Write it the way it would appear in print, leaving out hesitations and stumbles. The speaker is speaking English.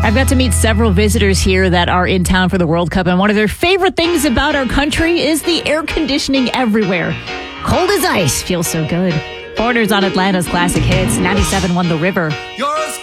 I've got to meet several visitors here that are in town for the World Cup, and one of their favorite things about our country is the air conditioning everywhere. Cold as ice feels so good. Foreigners on Atlanta's classic hits. 97 won The River. You're as